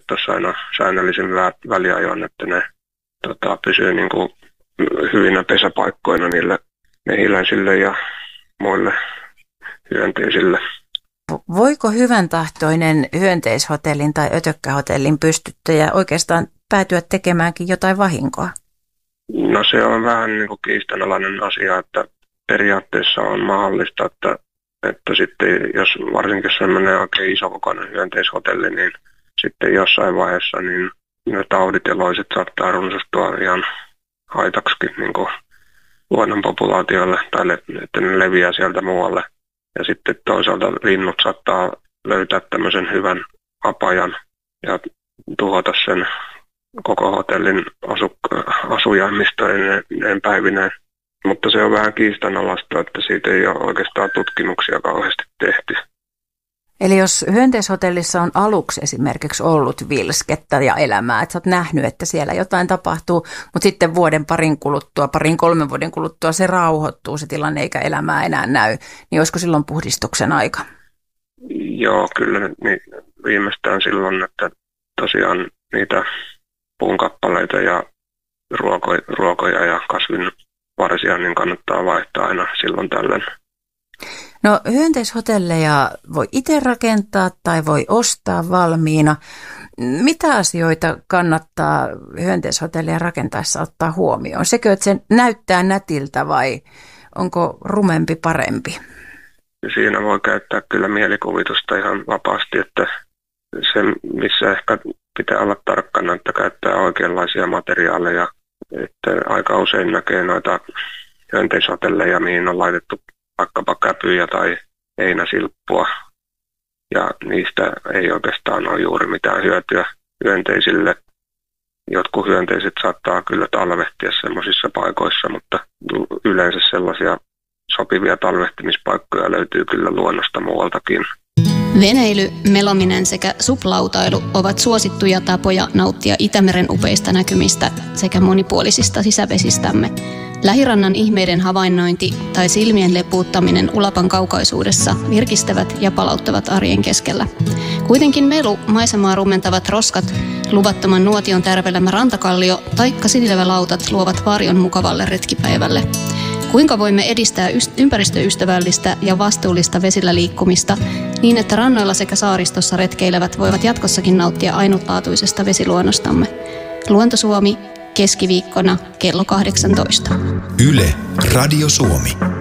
tuossa aina säännöllisin väliajoin, että ne pysyy niin kuin hyvinä pesäpaikkoina niille mehiläisille ja muille hyönteisille. Voiko hyvän tahtoinen hyönteishotellin tai ötökkähotellin pystyttäjä oikeastaan päätyä tekemäänkin jotain vahinkoa? No se on vähän niin kuin kiistanalainen asia, että periaatteessa on mahdollista, että sitten jos varsinkin semmoinen oikein isokokoinen hyönteishotelli, niin sitten jossain vaiheessa niin ne taudit ja loiset saattaa runsastua ihan haitaksikin niin kuin luonnon populaatiolle tai että ne leviää sieltä muualle. Ja sitten toisaalta linnut saattaa löytää tämmöisen hyvän apajan ja tuhota sen koko hotellin asujaimistojen päivineen. Mutta se on vähän kiistanalaista, että siitä ei ole oikeastaan tutkimuksia kauheasti tehty. Eli jos hyönteishotellissa on aluksi esimerkiksi ollut vilskettä ja elämää, että sä oot nähnyt, että siellä jotain tapahtuu, mutta sitten parin 3 vuoden kuluttua se rauhoittuu se tilanne eikä elämää enää näy, niin olisiko silloin puhdistuksen aika? Joo, kyllä niin viimeistään silloin, että tosiaan niitä puunkappaleita ja ruokoja ja kasvinvarsia niin kannattaa vaihtaa aina silloin tällöin. No hyönteishotelleja voi itse rakentaa tai voi ostaa valmiina. Mitä asioita kannattaa hyönteishotellia rakentaessa ottaa huomioon? Sekö, että se näyttää nätiltä vai onko rumempi parempi? Siinä voi käyttää kyllä mielikuvitusta ihan vapaasti, että se missä ehkä pitää olla tarkkana, että käyttää oikeanlaisia materiaaleja. Että aika usein näkee noita hyönteishotelleja, mihin on laitettu vaikkapa käpyjä tai heinäsilppua, ja niistä ei oikeastaan ole juuri mitään hyötyä hyönteisille. Jotkut hyönteiset saattaa kyllä talvehtia semmoisissa paikoissa, mutta yleensä sellaisia sopivia talvehtimispaikkoja löytyy kyllä luonnosta muualtakin. Veneily, melominen sekä suplautailu ovat suosittuja tapoja nauttia Itämeren upeista näkymistä sekä monipuolisista sisävesistämme. Lähirannan ihmeiden havainnointi tai silmien lepuuttaminen Ulapan kaukaisuudessa virkistävät ja palauttavat arjen keskellä. Kuitenkin melu, maisemaa rumentavat roskat, luvattoman nuotion tärvelemä rantakallio taikka sinilevälautat luovat varjon mukavalle retkipäivälle. Kuinka voimme edistää ympäristöystävällistä ja vastuullista vesillä liikkumista niin, että rannoilla sekä saaristossa retkeilevät voivat jatkossakin nauttia ainutlaatuisesta vesiluonnostamme? Luonto Suomi, keskiviikkona kello 18. Yle, Radio Suomi.